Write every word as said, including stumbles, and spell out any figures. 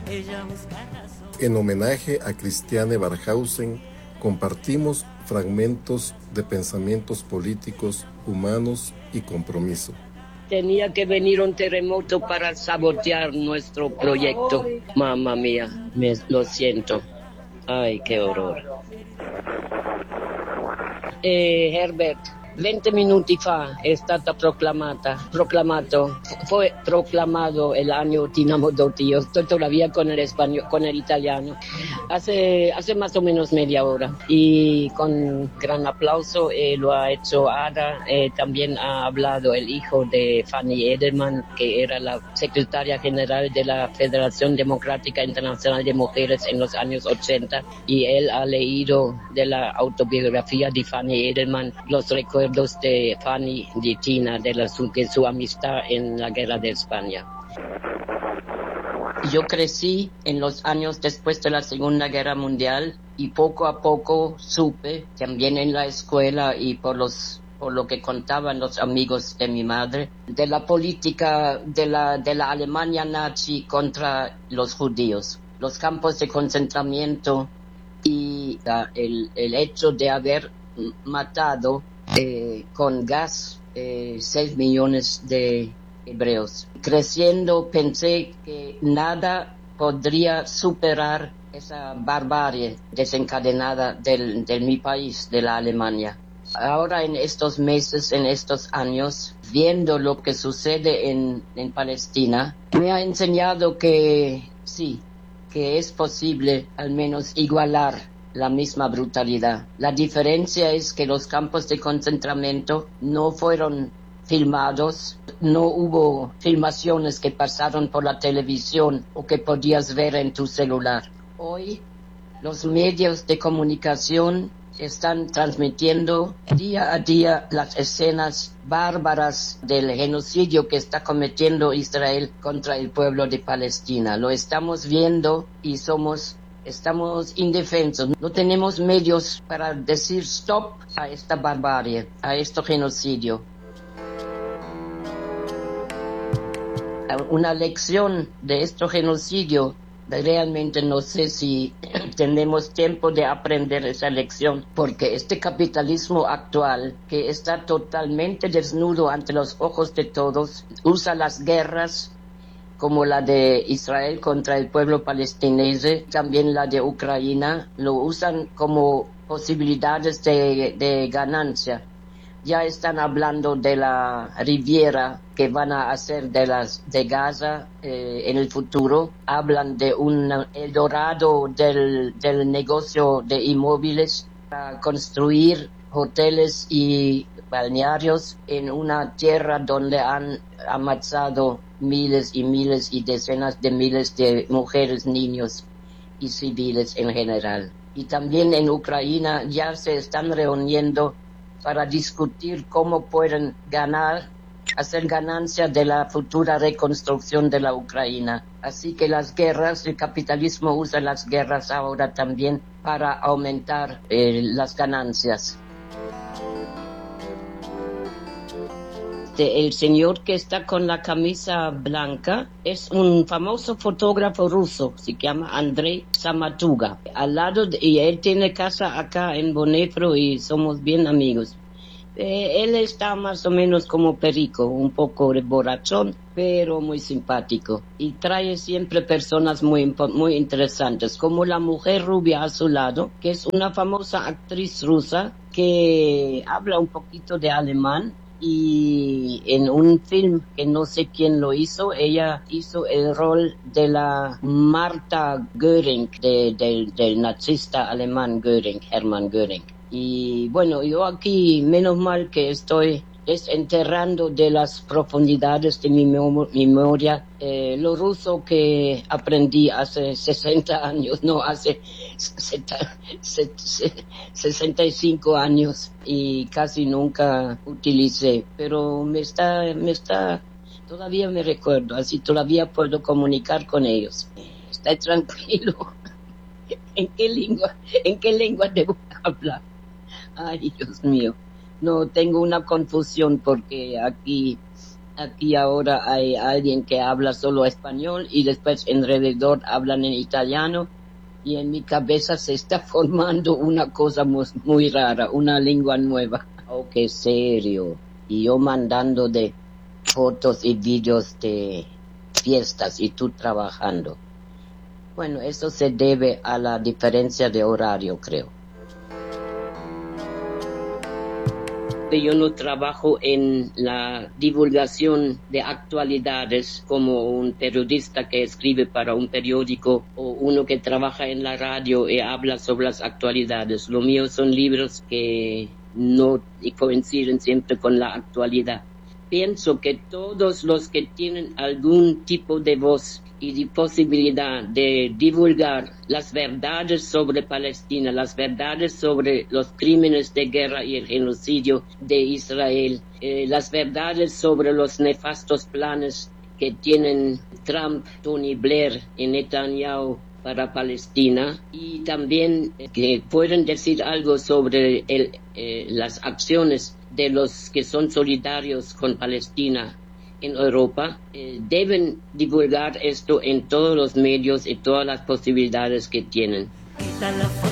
En homenaje a Christiane Barkhausen, compartimos fragmentos de pensamientos políticos, humanos y compromiso. Tenía que venir un terremoto para sabotear nuestro proyecto. Mamma mia, me, lo siento. Ay, qué horror. Eh, Herbert, venti minuti fa è stata proclamata, proclamato, fue proclamado el año Dinamo Dotti. Yo estoy todavía con el español, con el italiano. Hace, hace más o menos media hora y con gran aplauso eh, lo ha hecho Ada. Eh, también ha hablado el hijo de Fanny Edelman, que era la secretaria general de la Federación Democrática Internacional de Mujeres en los años ochenta, y él ha leído de la autobiografía de Fanny Edelman los recuerdos de Fanny, de Tina, de, la, su, de su amistad en la guerra de España. Yo crecí en los años después de la Segunda Guerra Mundial y poco a poco supe, también en la escuela y por los por lo que contaban los amigos de mi madre, de la política de la de la Alemania nazi contra los judíos, los campos de concentramiento y uh, el el hecho de haber matado eh, con gas eh, seis millones de hebreos. Creciendo pensé que nada podría superar esa barbarie desencadenada del, de mi país, de la Alemania. Ahora en estos meses, en estos años, viendo lo que sucede en, en Palestina, me ha enseñado que sí, que es posible al menos igualar la misma brutalidad. La diferencia es que los campos de concentramiento no fueron filmados, no hubo filmaciones que pasaron por la televisión o que podías ver en tu celular. Hoy los medios de comunicación están transmitiendo día a día las escenas bárbaras del genocidio que está cometiendo Israel contra el pueblo de Palestina. Lo estamos viendo y somos Estamos indefensos, no tenemos medios para decir stop a esta barbarie, a este genocidio. Una lección de este genocidio, realmente no sé si tenemos tiempo de aprender esa lección, porque este capitalismo actual, que está totalmente desnudo ante los ojos de todos, usa las guerras como la de Israel contra el pueblo palestinense, también la de Ucrania, lo usan como posibilidades de, de ganancia. Ya están hablando de la Riviera que van a hacer de las de Gaza eh, en el futuro. Hablan de un Eldorado del, del negocio de inmóviles para construir hoteles y balnearios en una tierra donde han amasado miles y miles y decenas de miles de mujeres, niños y civiles en general. Y también en Ucrania ya se están reuniendo para discutir cómo pueden ganar, hacer ganancia de la futura reconstrucción de la Ucrania. Así que las guerras, el capitalismo usa las guerras ahora también para aumentar eh, las ganancias. El señor que está con la camisa blanca es un famoso fotógrafo ruso, se llama Andrei Samatuga. Al lado de, y él tiene casa acá en Bonefro y somos bien amigos. Eh, él está más o menos como Perico, un poco borrachón, pero muy simpático. Y trae siempre personas muy, muy interesantes, como la mujer rubia a su lado, que es una famosa actriz rusa que habla un poquito de alemán. Y en un film que no sé quién lo hizo, ella hizo el rol de la Martha Göring, de, de, del nazista alemán Göring, Hermann Göring. Y bueno, yo aquí, menos mal que estoy desenterrando de las profundidades de mi memoria eh, lo ruso que aprendí hace sesenta años, no, hace sesenta y cinco años y casi nunca utilicé, pero me está, me está, todavía me recuerdo, así todavía puedo comunicar con ellos. Está tranquilo. ¿En qué lengua, en qué lengua debo hablar? Ay, Dios mío. No, tengo una confusión porque aquí Aquí ahora hay alguien que habla solo español y después alrededor hablan en italiano y en mi cabeza se está formando una cosa muy, muy rara, una lengua nueva. Oh, qué serio. Y yo mandando de fotos y vídeos de fiestas y tú trabajando. Bueno, eso se debe a la diferencia de horario, creo. Yo no trabajo en la divulgación de actualidades como un periodista que escribe para un periódico o uno que trabaja en la radio y habla sobre las actualidades. Lo mío son libros que no coinciden siempre con la actualidad. Pienso que todos los que tienen algún tipo de voz y de posibilidad de divulgar las verdades sobre Palestina, las verdades sobre los crímenes de guerra y el genocidio de Israel, eh, las verdades sobre los nefastos planes que tienen Trump, Tony Blair y Netanyahu para Palestina, y también eh, que pueden decir algo sobre el, eh, las acciones de los que son solidarios con Palestina en Europa, eh, deben divulgar esto en todos los medios y todas las posibilidades que tienen.